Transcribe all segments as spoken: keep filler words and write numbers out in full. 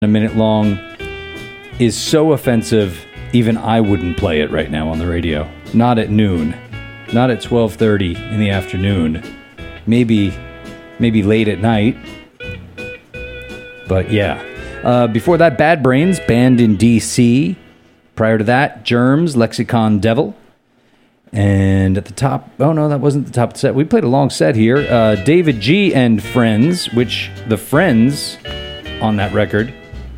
a minute long is so offensive, even I wouldn't play it right now on the radio. Not at noon. Not at twelve thirty in the afternoon. Maybe, maybe late at night. But yeah. Uh, before that, Bad Brains, banned in D C. Prior to that, Germs, Lexicon Devil. And at the top, oh no, that wasn't the top of the set. We played a long set here. Uh, David G and Friends, which the Friends on that record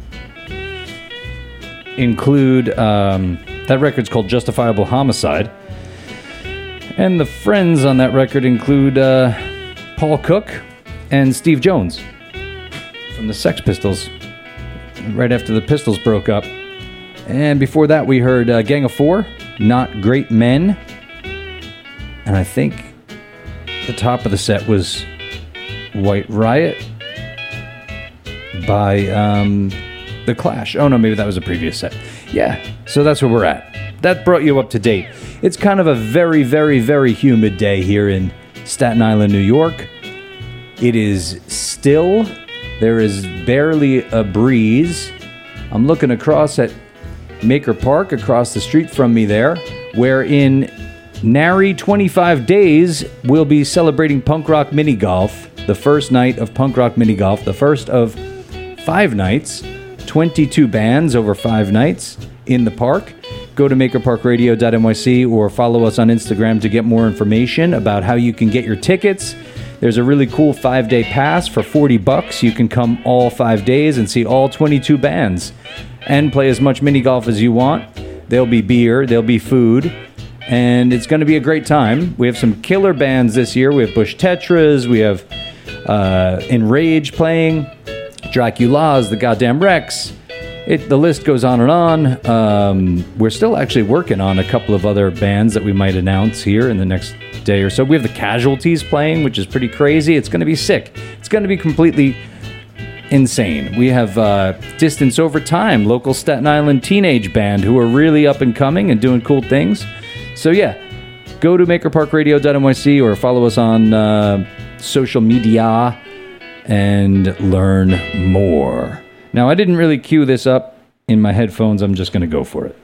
include, um, that record's called Justifiable Homicide. And the Friends on that record include uh, Paul Cook and Steve Jones from the Sex Pistols, right after the Pistols broke up. And before that, we heard uh, Gang of Four, Not Great Men. And I think the top of the set was White Riot by um, The Clash. Oh, no, maybe that was a previous set. Yeah, so that's where we're at. That brought you up to date. It's kind of a very, very, very humid day here in Staten Island, New York. It is still. There is barely a breeze. I'm looking across at Maker Park, across the street from me there, where in nary twenty-five days we'll be celebrating Punk Rock Mini Golf, the first night of Punk Rock Mini Golf, the first of five nights, twenty-two bands over five nights in the park. Go to maker park radio dot n y c or follow us on Instagram to get more information about how you can get your tickets. There's a really cool five-day pass for forty bucks. You can come all five days and see all twenty-two bands and play as much mini golf as you want. There'll be beer, there'll be food, and it's going to be a great time. We have some killer bands this year. We have Bush Tetras, we have uh, Enrage playing, Dracula's, The Goddamn Rex. It, the list goes on and on. Um, we're still actually working on a couple of other bands that we might announce here in the next day or so. We have the Casualties playing, which is pretty crazy. It's going to be sick. It's going to be completely insane. We have uh, Distance Over Time, local Staten Island teenage band who are really up and coming and doing cool things. So yeah, go to maker park radio dot n y c or follow us on uh, social media and learn more. Now, I didn't really cue this up in my headphones. I'm just going to go for it.